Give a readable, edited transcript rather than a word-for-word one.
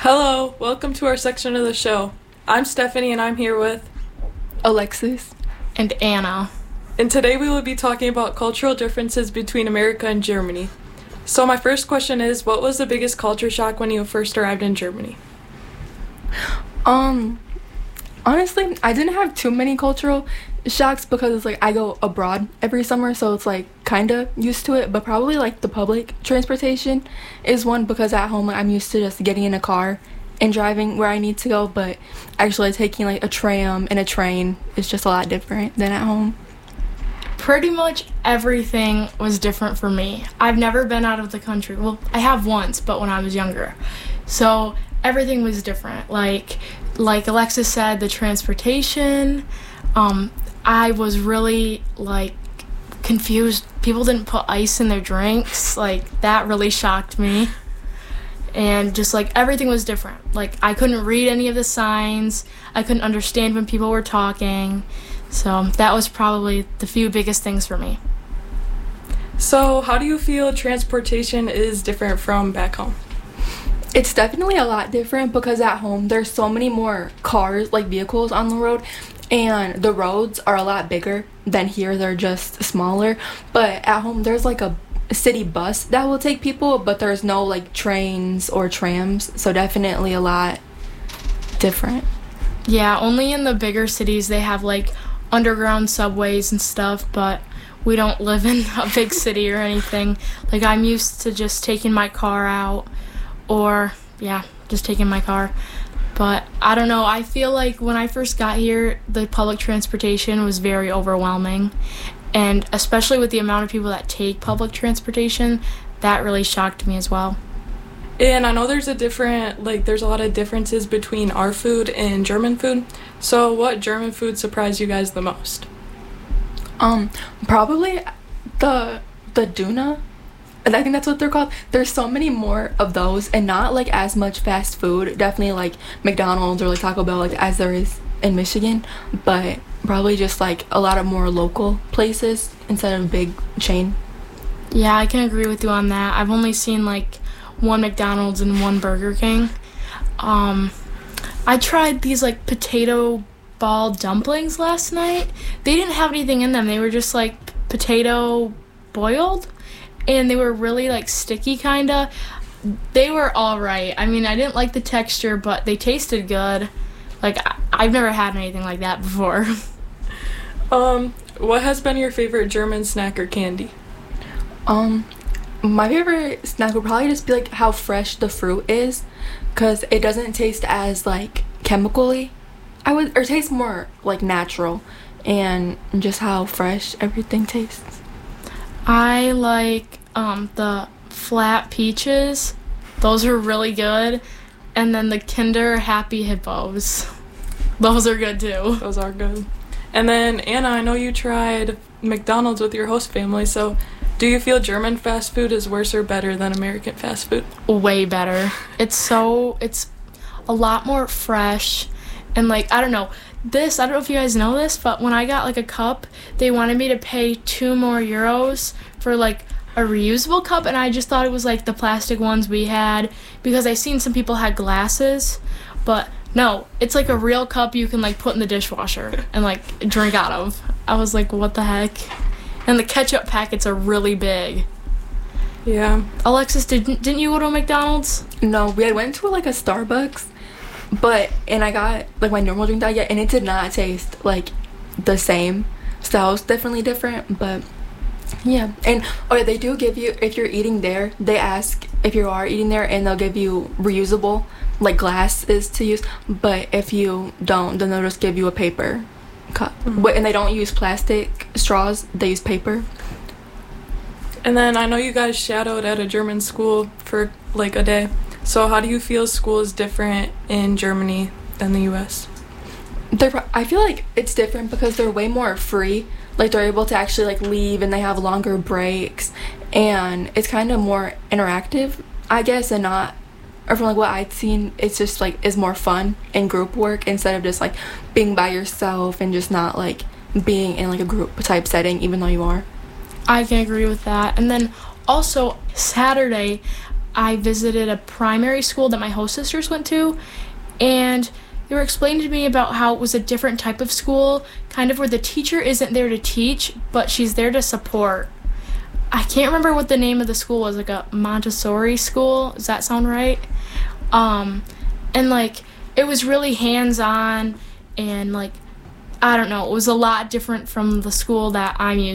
Hello, welcome to our section of the show. I'm Stephanie and I'm here with Alexis. And Anna. And today we will be talking about cultural differences between America and Germany. So my first question is, what was the biggest culture shock when you first arrived in Germany? Honestly, I didn't have too many cultural shocks because I go abroad every summer, so it's kind of used to it. But probably the public transportation is one, because at home I'm used to just getting in a car and driving where I need to go. But actually taking a tram and a train is just a lot different than at home. Pretty much everything was different for me. I've never been out of the country. Well, I have once, but when I was younger. So everything was different. Like Alexis said, the transportation. I was really confused. People didn't put ice in their drinks. That really shocked me. And just everything was different. I couldn't read any of the signs. I couldn't understand when people were talking. So that was probably the few biggest things for me. So how do you feel transportation is different from back home? It's definitely a lot different because at home there's so many more cars, vehicles on the road, and the roads are a lot bigger than here. They're just smaller. But at home there's a city bus that will take people, but there's no trains or trams, so definitely a lot different. Yeah, only in the bigger cities they have underground subways and stuff, but we don't live in a big city or anything. I'm used to just taking my car out, or just taking my car. But I don't know, I feel when I first got here, the public transportation was very overwhelming, and especially with the amount of people that take public transportation, that really shocked me as well. And I know there's there's a lot of differences between our food and German food. So what German food surprised you guys the most? Probably the Döner. And I think that's what they're called. There's so many more of those, and not as much fast food. Definitely McDonald's or Taco Bell as there is in Michigan, but probably just a lot of more local places instead of big chain. Yeah, I can agree with you on that. I've only seen one McDonald's and one Burger King. I tried these potato ball dumplings last night. They didn't have anything in them. They were just potato boiled, and they were really sticky kinda. They were all right. I mean, I didn't like the texture, but they tasted good. I've never had anything like that before. What has been your favorite German snack or candy? My favorite snack would probably just be how fresh the fruit is, because it doesn't taste as chemically. Or taste more natural, and just how fresh everything tastes. I like the flat peaches. Those are really good. And then the Kinder Happy Hippos. Those are good too. Those are good. And then Anna, I know you tried McDonald's with your host family, so do you feel German fast food is worse or better than American fast food? Way better. It's a lot more fresh, and I don't know if you guys know this, but when I got a cup, they wanted me to pay €2 more for a reusable cup, and I just thought it was the plastic ones we had, because I seen some people had glasses, but no, it's a real cup you can put in the dishwasher and drink out of. I was what the heck? And the ketchup packets are really big. Yeah. Alexis, didn't you go to a McDonald's? No, we had went to a Starbucks, and I got my normal drink that, and it did not taste the same. So it was definitely different, but yeah. And they do give you, if you're eating there, they ask if you are eating there, and they'll give you reusable glasses to use. But if you don't, then they'll just give you a paper cup. Mm-hmm. And they don't use plastic straws, they use paper. And then I know you guys shadowed at a German school for a day. So how do you feel school is different in Germany than the US? I feel it's different because they're way more free. They're able to actually leave, and they have longer breaks, and it's kind of more interactive, I guess, and not, or from what I'd seen, it's just is more fun in group work instead of just being by yourself and just not being in a group type setting, even though you are. I can agree with that. And then also Saturday, I visited a primary school that my host sisters went to, and they were explaining to me about how it was a different type of school, kind of where the teacher isn't there to teach, but she's there to support. I can't remember what the name of the school was, like a Montessori school. Does that sound right? And like it was really hands-on, and like I don't know, it was a lot different from the school that I'm used